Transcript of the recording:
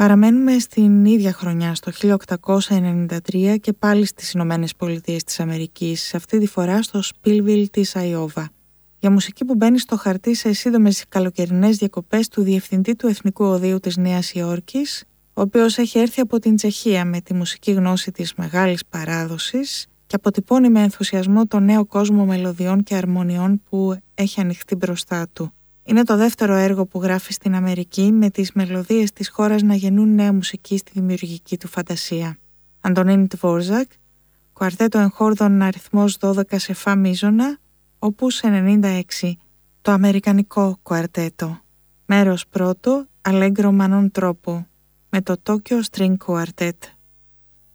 Παραμένουμε στην ίδια χρονιά, στο 1893 και πάλι στις Ηνωμένες Πολιτείες της Αμερικής, αυτή τη φορά στο Σπίλβιλ της Αϊόβα. Για μουσική που μπαίνει στο χαρτί σε σύντομες καλοκαιρινές διακοπές του διευθυντή του Εθνικού Οδείου της Νέας Υόρκης, ο οποίος έχει έρθει από την Τσεχία με τη μουσική γνώση της μεγάλης παράδοσης και αποτυπώνει με ενθουσιασμό τον νέο κόσμο μελωδιών και αρμονιών που έχει ανοιχτεί μπροστά του. Είναι το δεύτερο έργο που γράφει στην Αμερική, με τις μελωδίες της χώρας να γεννούν νέα μουσική στη δημιουργική του φαντασία. Αντωνίν Τβόρζακ, κουαρτέτο εγχόρδων αριθμός 12 σε φα μείζωνα, opus 96, το αμερικανικό κουαρτέτο. Μέρος πρώτο, Allegro Manon Troppo, με το Tokyo String Quartet.